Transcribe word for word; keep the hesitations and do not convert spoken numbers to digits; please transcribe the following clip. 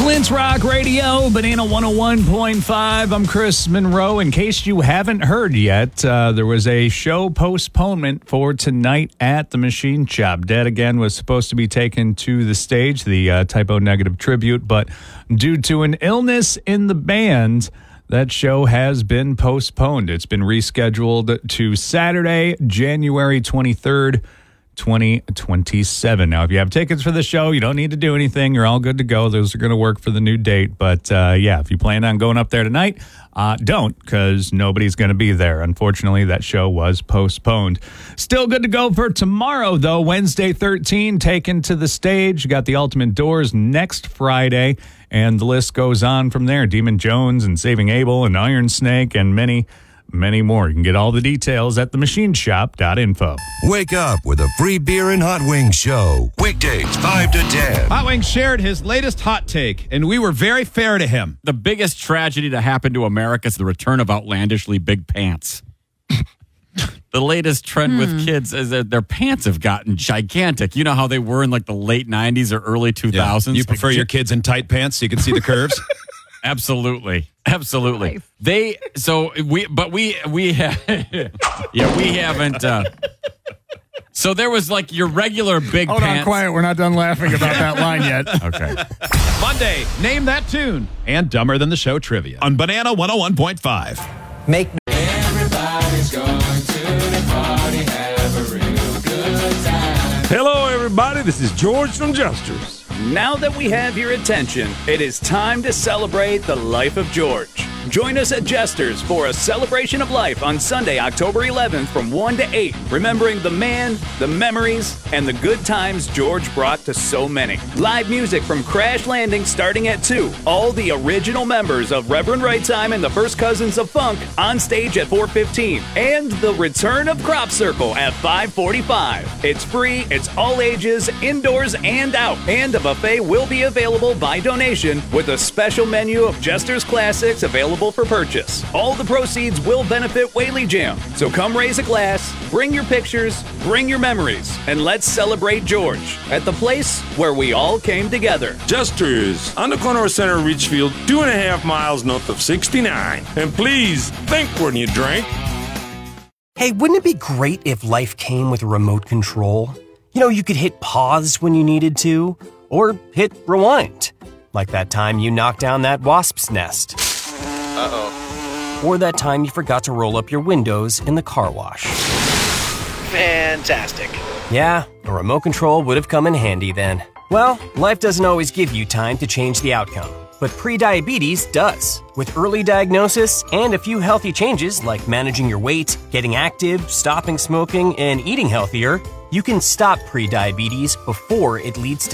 Clint's Rock Radio, Banana one oh one point five. I'm Chris Monroe. In case you haven't heard yet, uh, there was a show postponement for tonight at the Machine Shop. Dead Again was supposed to be taken to the stage, the uh, Typo Negative tribute, but due to an illness in the band, that show has been postponed. It's been rescheduled to Saturday, January twenty-third, twenty twenty-seven. Now, if you have tickets for the show, you don't need to do anything. You're all good to go. Those are going to work for the new date. But, uh, yeah, if you plan on going up there tonight, uh, don't, because nobody's going to be there. Unfortunately, that show was postponed. Still good to go for tomorrow, though. Wednesday, thirteen, taken to the stage. You got the Ultimate Doors next Friday, and the list goes on from there. Demon Jones and Saving Abel and Iron Snake and many many more. You can get all the details at the machine shop dot info. Wake up with a free beer and hot wings show. Weekdays, five to ten. Hot Wings shared his latest hot take, and we were very fair to him. The biggest tragedy to happen to America is the return of outlandishly big pants. The latest trend hmm. with kids is that their pants have gotten gigantic. You know how they were in like the late nineties or early two thousands? Yeah. You prefer like, your kids in tight pants so you can see the curves? Absolutely. Absolutely. Nice. They, so we, but we, we, have, yeah, we haven't, uh, so there was like your regular big Hold pants. on, quiet. We're not done laughing about that line yet. Okay. Monday, name that tune. And Dumber Than the Show trivia on Banana one oh one point five. Make Everybody's going to the party, have a real good time. Hello, everybody. This is George from Jesters. Now that we have your attention, it is time to celebrate the life of George. Join us at Jesters for a celebration of life on Sunday, October eleventh from one to eight, remembering the man, the memories, and the good times George brought to so many. Live music from Crash Landing starting at two. All the original members of Reverend Right Time and the First Cousins of Funk on stage at four fifteen. And the return of Crop Circle at five forty-five. It's free, it's all ages, indoors and out. And a buffet will be available by donation with a special menu of Jesters classics available for purchase. All the proceeds will benefit Whaley Jam. So come raise a glass, bring your pictures, bring your memories, and let's celebrate George at the place where we all came together. Jesters, on the corner of Center Richfield, two and a half miles north of sixty-nine. And please, think when you drink. Hey, wouldn't it be great if life came with a remote control? You know, you could hit pause when you needed to, or hit rewind. Like that time you knocked down that wasp's nest. Uh-oh. Or that time you forgot to roll up your windows in the car wash. Fantastic. Yeah, a remote control would have come in handy then. Well, life doesn't always give you time to change the outcome, but prediabetes does. With early diagnosis and a few healthy changes like managing your weight, getting active, stopping smoking, and eating healthier, you can stop prediabetes before it leads to